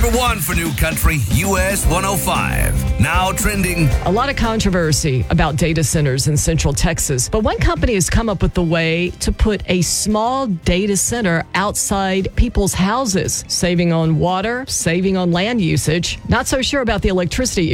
Number 1 for New Country, US 105. Now trending. A lot of controversy about data centers in Central Texas, but one company has come up with the way to put a small data center outside people's houses, saving on water, saving on land usage. Not so sure about the electricity